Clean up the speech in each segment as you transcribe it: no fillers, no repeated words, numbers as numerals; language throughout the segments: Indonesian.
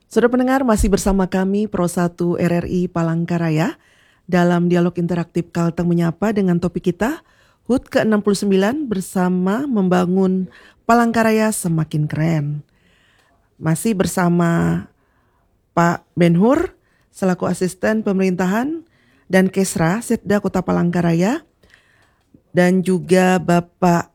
Saudara pendengar, masih bersama kami Pro 1 RRI Palangkaraya dalam dialog interaktif Kalteng Menyapa dengan topik kita HUT ke-69 bersama membangun Palangkaraya semakin keren. Masih bersama Pak Ben-Hur selaku asisten pemerintahan dan Kesra Setda Kota Palangkaraya dan juga Bapak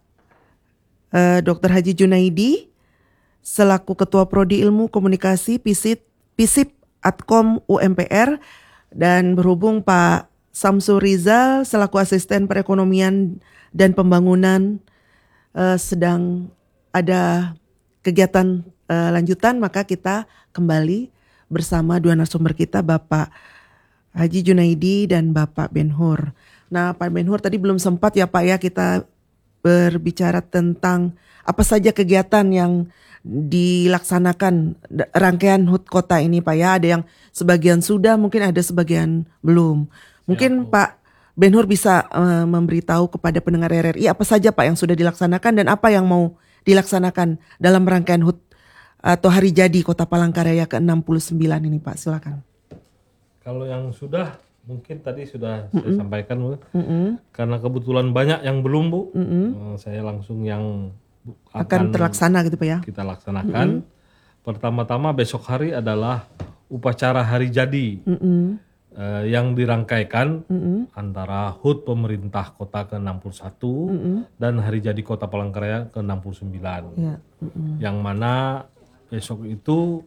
Dr. Haji Junaidi selaku Ketua Prodi Ilmu Komunikasi PISIP Atkom UMPR, dan berhubung Pak Samsul Rizal selaku Asisten Perekonomian dan Pembangunan sedang ada kegiatan lanjutan, maka kita kembali bersama dua narasumber kita, Bapak Haji Junaidi dan Bapak Ben-Hur. Nah, Pak Ben-Hur tadi belum sempat ya Pak ya kita berbicara tentang apa saja kegiatan yang dilaksanakan rangkaian HUT kota ini Pak ya. Ada yang sebagian sudah, mungkin ada sebagian belum. Mungkin Pak Ben-Hur bisa memberitahu kepada pendengar RRI apa saja Pak yang sudah dilaksanakan dan apa yang mau dilaksanakan dalam rangkaian HUT atau Hari Jadi Kota Palangkaraya ke-69 ini Pak, silakan. Kalau yang sudah mungkin tadi sudah saya sampaikan Bu. Karena kebetulan banyak yang belum Bu. Saya langsung yang akan terlaksana gitu Pak ya. Kita laksanakan. Pertama-tama besok hari adalah upacara hari jadi yang dirangkaikan antara HUT pemerintah kota ke-61 dan hari jadi kota Palangkaraya ke-69. Yang mana besok itu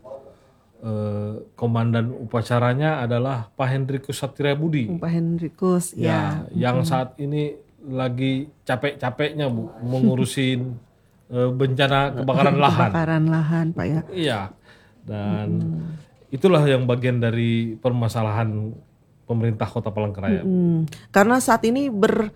komandan upacaranya adalah Pak Hendrikus Satria Budi. Pak Hendrikus ya. Yang saat ini lagi capek-capeknya Bu mengurusin bencana kebakaran lahan. Kebakaran lahan Pak ya. Iya. Dan itulah yang bagian dari permasalahan pemerintah Kota Palangkaraya. Karena saat ini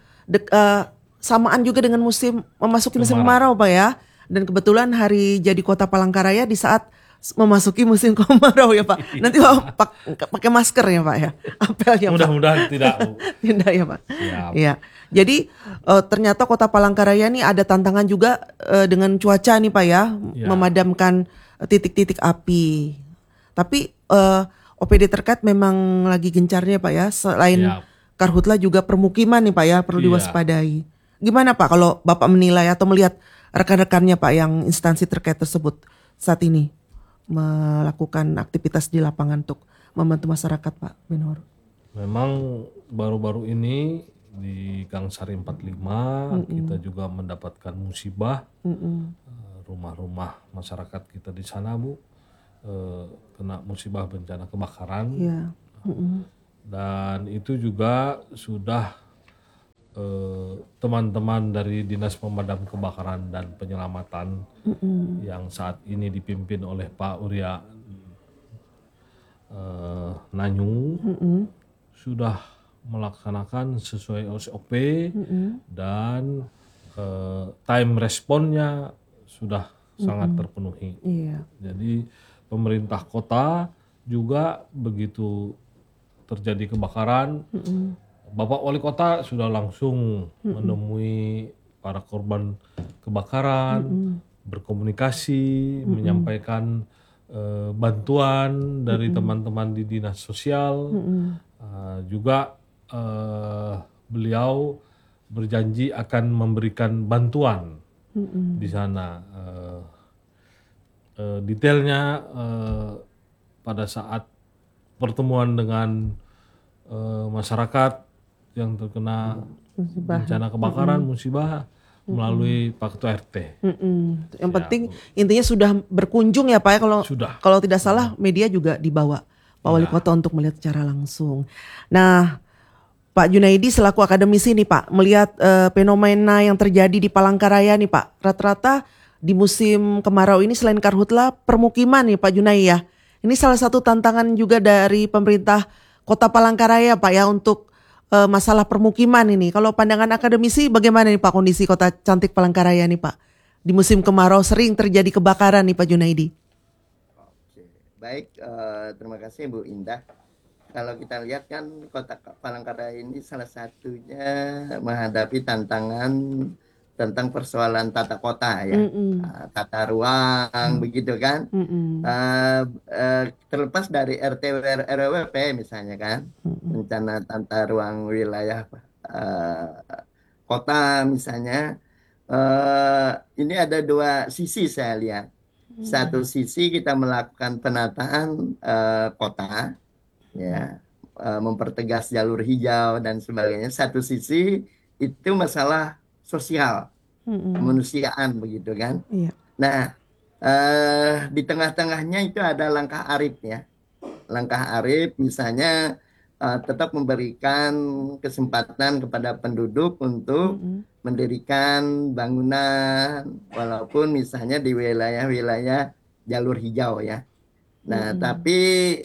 samaan juga dengan memasuki musim kemarau Pak ya. Dan kebetulan hari jadi Kota Palangkaraya di saat memasuki musim kemarau ya Pak. Nanti pakai masker ya Pak ya. Apelnya mudah-mudahan tidak. Tidak ya Pak. Iya. Jadi ternyata Kota Palangkaraya ini ada tantangan juga dengan cuaca nih Pak ya, memadamkan titik-titik api. Tapi OPD terkait memang lagi gencarnya Pak ya. Selain karhutla juga permukiman nih Pak ya perlu diwaspadai. Gimana Pak kalau Bapak menilai atau melihat rekan-rekannya Pak yang instansi terkait tersebut saat ini melakukan aktivitas di lapangan untuk membantu masyarakat Pak Ben-Hur? Memang baru-baru ini di Gang Sari 45 kita juga mendapatkan musibah. Rumah-rumah masyarakat kita di sana Bu kena musibah bencana kebakaran. Dan itu juga sudah teman-teman dari Dinas Pemadam Kebakaran dan Penyelamatan yang saat ini dipimpin oleh Pak Urya Nanyung sudah melaksanakan sesuai SOP dan time responnya sudah sangat terpenuhi. Jadi pemerintah kota juga begitu terjadi kebakaran, Bapak Wali Kota sudah langsung menemui para korban kebakaran, berkomunikasi, menyampaikan bantuan dari teman-teman di dinas sosial. Juga beliau berjanji akan memberikan bantuan di sana. Detailnya pada saat pertemuan dengan masyarakat yang terkena bencana kebakaran, musibah melalui Pak Ketua RT. Yang penting intinya sudah berkunjung ya Pak ya, kalau tidak salah media juga dibawa Pak Wali Kota untuk melihat secara langsung. Nah, Pak Junaidi selaku akademisi nih Pak, melihat fenomena yang terjadi di Palangkaraya nih Pak, rata-rata di musim kemarau ini selain karhutla permukiman nih Pak Junaidi ya. Ini salah satu tantangan juga dari pemerintah Kota Palangkaraya Pak ya untuk masalah permukiman ini. Kalau pandangan akademisi bagaimana nih Pak kondisi Kota Cantik Palangkaraya nih Pak? Di musim kemarau sering terjadi kebakaran nih Pak Junaidi. Oke, baik, terima kasih Bu Indah. Kalau kita lihat kan Kota Palangkaraya ini salah satunya menghadapi tantangan tentang persoalan tata kota ya, tata ruang begitu kan. Terlepas dari RT RWP misalnya kan, rencana tata ruang wilayah kota misalnya, ini ada dua sisi saya lihat. Satu sisi kita melakukan penataan kota, ya, mempertegas jalur hijau dan sebagainya. Satu sisi itu masalah sosial, kemanusiaan begitu kan. Iya. Nah, di tengah-tengahnya itu ada langkah arif ya. Langkah arif misalnya tetap memberikan kesempatan kepada penduduk untuk mendirikan bangunan walaupun misalnya di wilayah-wilayah jalur hijau ya. Nah, tapi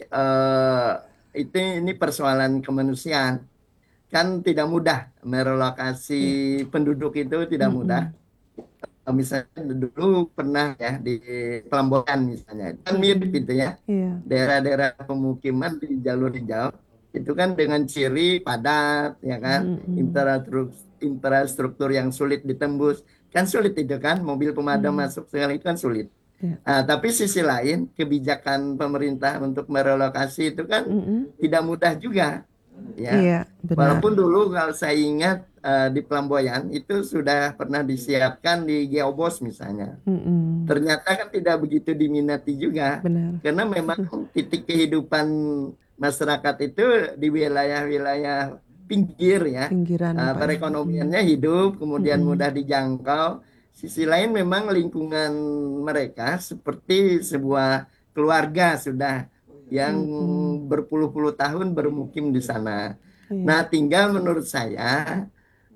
ini persoalan kemanusiaan. Kan tidak mudah merelokasi penduduk itu tidak mudah. Misalnya dulu pernah ya di Pelamboyan misalnya, kan mirip gitu ya. Daerah-daerah pemukiman di jalur hijau itu kan dengan ciri padat ya kan, infrastruktur yang sulit ditembus, kan sulit itu kan, mobil pemadam masuk segala itu kan sulit. Tapi sisi lain kebijakan pemerintah untuk merelokasi itu kan tidak mudah juga ya. Walaupun dulu kalau saya ingat di Pelamboyan itu sudah pernah disiapkan di Geobos misalnya. Ternyata kan tidak begitu diminati juga. Karena memang titik kehidupan masyarakat itu di wilayah-wilayah pinggir ya. Perekonomiannya hidup, kemudian mudah dijangkau. Sisi lain memang lingkungan mereka seperti sebuah keluarga sudah yang berpuluh-puluh tahun bermukim di sana. Nah, tinggal menurut saya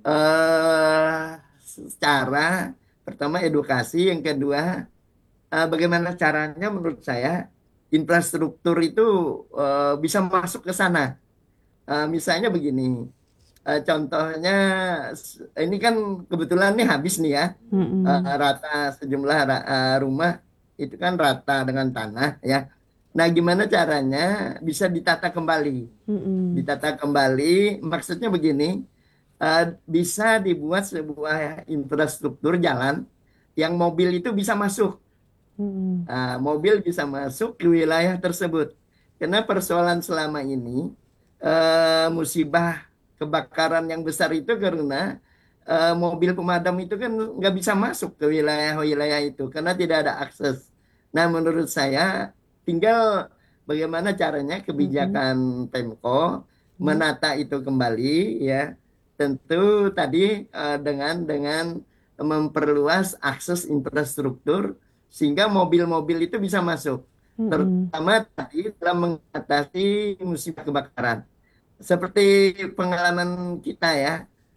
secara pertama edukasi, yang kedua bagaimana caranya menurut saya infrastruktur itu bisa masuk ke sana. Misalnya begini, contohnya ini kan kebetulan nih habis nih ya, rata sejumlah rumah itu kan rata dengan tanah ya. Nah, gimana caranya bisa ditata kembali? Ditata kembali maksudnya begini, bisa dibuat sebuah infrastruktur jalan yang mobil itu bisa masuk. Mobil bisa masuk ke wilayah tersebut. Karena persoalan selama ini musibah kebakaran yang besar itu karena mobil pemadam itu kan nggak bisa masuk ke wilayah-wilayah itu karena tidak ada akses. Nah, menurut saya tinggal bagaimana caranya kebijakan Pemko menata itu kembali ya. Tentu tadi dengan memperluas akses infrastruktur sehingga mobil-mobil itu bisa masuk. Terutama tadi dalam mengatasi musibah kebakaran. Seperti pengalaman kita ya,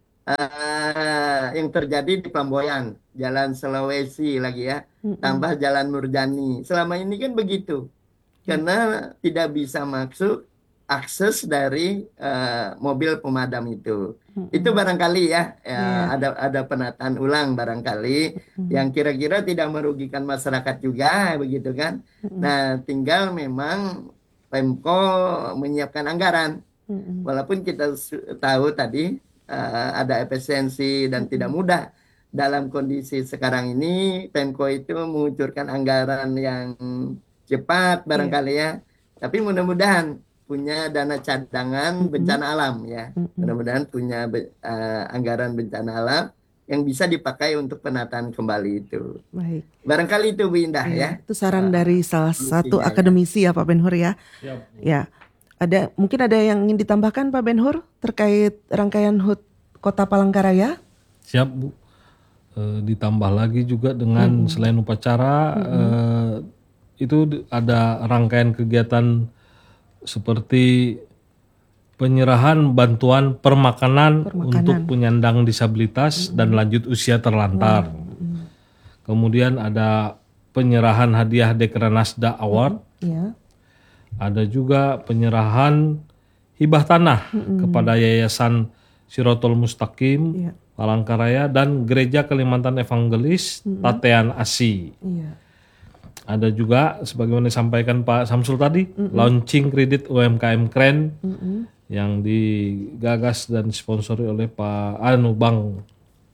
yang terjadi di Pelamboyan, Jalan Sulawesi lagi ya, tambah Jalan Murjani. Selama ini kan begitu, karena tidak bisa masuk akses dari mobil pemadam itu. Itu barangkali ya, ada penataan ulang barangkali yang kira-kira tidak merugikan masyarakat juga, begitu kan? Nah, tinggal memang Pemko menyiapkan anggaran. Walaupun kita tahu tadi ada efisiensi dan tidak mudah dalam kondisi sekarang ini Pemko itu mengucurkan anggaran yang cepat barangkali ya. Tapi mudah-mudahan punya dana cadangan bencana alam ya. Mudah-mudahan punya anggaran bencana alam yang bisa dipakai untuk penataan kembali itu. Baik. Barangkali itu Bu Indah ya. Itu saran dari salah satu akademisi ya Pak Ben-Hur ya. Ya. Mungkin ada yang ingin ditambahkan Pak Ben-Hur terkait rangkaian HUT Kota Palangkaraya? Siap Bu. Ditambah lagi juga dengan selain upacara itu ada rangkaian kegiatan seperti penyerahan bantuan permakanan untuk penyandang disabilitas dan lanjut usia terlantar. Kemudian ada penyerahan hadiah Dekranasda Award. Ada juga penyerahan hibah tanah kepada Yayasan Sirotol Mustaqim Palangkaraya dan Gereja Kalimantan Evangelis Tatean Asi. Ada juga sebagaimana disampaikan Pak Samsul tadi, launching kredit UMKM keren yang digagas dan disponsori oleh Pak Bank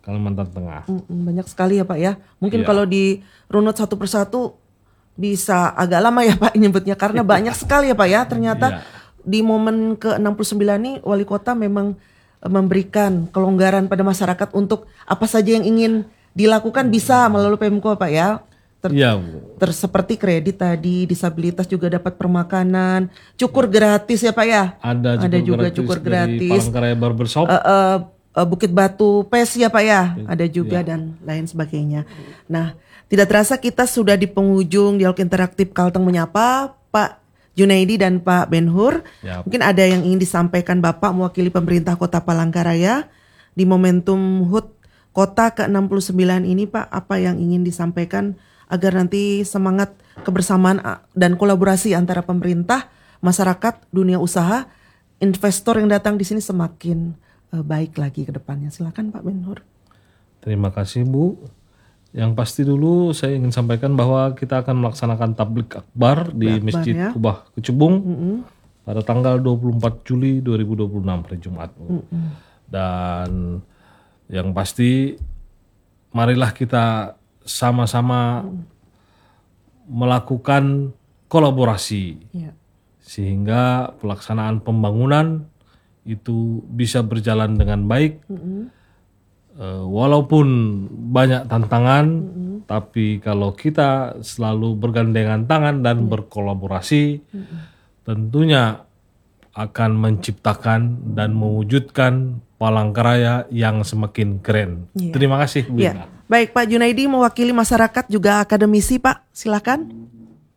Kalimantan Tengah. Banyak sekali ya Pak ya. Mungkin Iya. kalau di runut satu persatu bisa agak lama ya Pak nyebutnya karena banyak sekali ya Pak ya. Ternyata Iya. di momen ke-69 ini wali kota memang memberikan kelonggaran pada masyarakat untuk apa saja yang ingin dilakukan bisa melalui Pemko Pak ya. Iya, Bu. Seperti kredit tadi, disabilitas juga dapat permakanan, cukur gratis ya Pak ya. Ada juga cukur dari gratis. Palangkaraya Barbershop. Bukit Batu PES ya Pak ya, ada juga dan lain sebagainya. Nah, tidak terasa kita sudah di penghujung dialog interaktif Kalteng Menyapa, Pak Junaidi dan Pak Ben-Hur. Ya. Mungkin ada yang ingin disampaikan Bapak mewakili pemerintah Kota Palangkaraya di momentum HUT Kota ke-69 ini Pak, apa yang ingin disampaikan agar nanti semangat kebersamaan dan kolaborasi antara pemerintah, masyarakat, dunia usaha, investor yang datang di sini semakin baik lagi ke depannya. Silakan Pak Ben-Hur. Terima kasih Bu. Yang pasti dulu saya ingin sampaikan bahwa kita akan melaksanakan tablik akbar di Masjid ya. Kubah Kecubung pada tanggal 24 Juli 2026 hari Jumat. Bu. Dan yang pasti marilah kita sama-sama melakukan kolaborasi Ya. sehingga pelaksanaan pembangunan itu bisa berjalan dengan baik. Walaupun banyak tantangan, tapi kalau kita selalu bergandengan tangan dan berkolaborasi, tentunya akan menciptakan dan mewujudkan Palangkaraya yang semakin keren. Iya. Terima kasih Bu Ya. Ina. Baik Pak Junaidi mewakili masyarakat juga akademisi Pak. Silakan.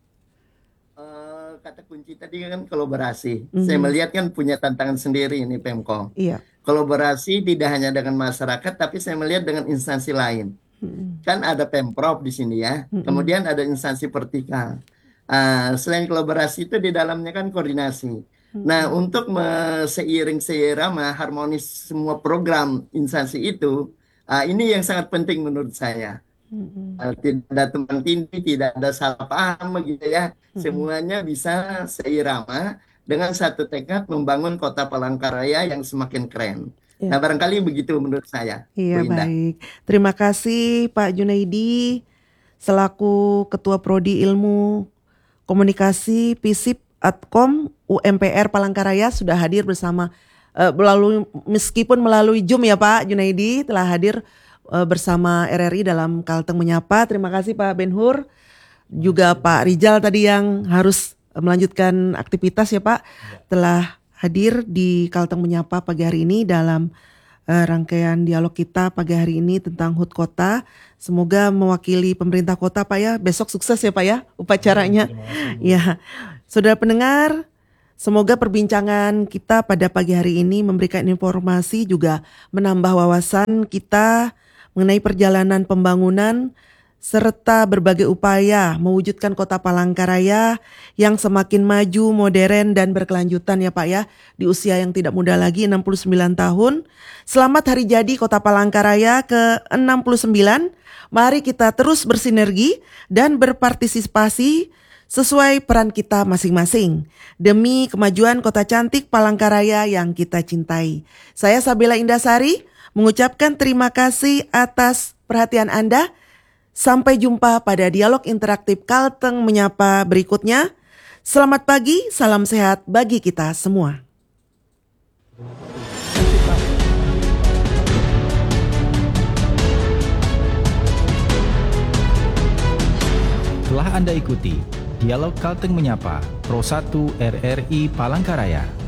Kata kunci tadi kan kolaborasi. Saya melihat kan punya tantangan sendiri ini Pemko. Iya. Kolaborasi tidak hanya dengan masyarakat, tapi saya melihat dengan instansi lain. Kan ada Pemprov di sini ya. Kemudian ada instansi vertikal. Selain kolaborasi itu di dalamnya kan koordinasi. Nah, untuk seiring seirama harmonis semua program instansi itu, ini yang sangat penting menurut saya. Tidak ada tumpang tindih, tidak ada salah paham gitu ya. Semuanya bisa seirama dengan satu tekad membangun kota Palangkaraya yang semakin keren. Ya. Nah, barangkali begitu menurut saya. Iya Bu Indah. baik. Terima kasih Pak Junaidi selaku Ketua Prodi Ilmu Komunikasi FISIP Adkom UMPR Palangkaraya sudah hadir bersama meskipun melalui Zoom ya Pak Junaidi telah hadir bersama RRI dalam Kalteng Menyapa. Terima kasih Pak Ben-Hur. Juga Pak Rijal tadi yang harus melanjutkan aktivitas ya Pak telah hadir di Kalteng Menyapa pagi hari ini dalam rangkaian dialog kita pagi hari ini tentang HUT Kota. Semoga mewakili pemerintah kota Pak ya. Besok sukses ya Pak ya upacaranya. Ya, saudara pendengar, semoga perbincangan kita pada pagi hari ini memberikan informasi juga menambah wawasan kita mengenai perjalanan pembangunan serta berbagai upaya mewujudkan kota Palangkaraya yang semakin maju, modern dan berkelanjutan ya Pak ya. Di usia yang tidak muda lagi 69 tahun. Selamat hari jadi kota Palangkaraya ke-69. Mari kita terus bersinergi dan berpartisipasi sesuai peran kita masing-masing demi kemajuan kota cantik Palangkaraya yang kita cintai. Saya Sabila Indasari mengucapkan terima kasih atas perhatian Anda. Sampai jumpa pada dialog interaktif Kalteng Menyapa berikutnya. Selamat pagi, salam sehat bagi kita semua. Telah Anda ikuti Dialog Kalteng Menyapa Pro 1 RRI Palangkaraya.